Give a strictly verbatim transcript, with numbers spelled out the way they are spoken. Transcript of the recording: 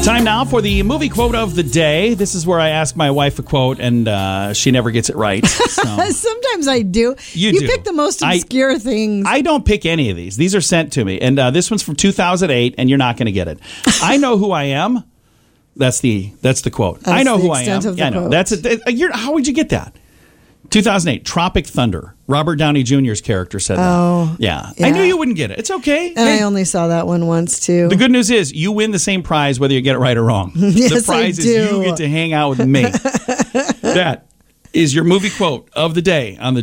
Time now for the movie quote of the day. This is where I ask my wife a quote, and uh, she never gets it right. So. Sometimes I do. You, you do. pick the most obscure I, things. I don't pick any of these. These are sent to me. And uh, this one's from two thousand eight, and you're not going to get it. I know who I am. That's the that's the quote. That's I know the who I am. extent of the I know. quote. That's a, you're, how would you get that? two thousand eight, Tropic Thunder. Robert Downey Junior's character said Oh, that. Yeah. yeah. I knew you wouldn't get it. It's okay. And Hey, I only saw that one once, too. the good news is you win the same prize whether you get it right or wrong. Yes, the prize I is do. you get to hang out with me. That is your movie quote of the day on the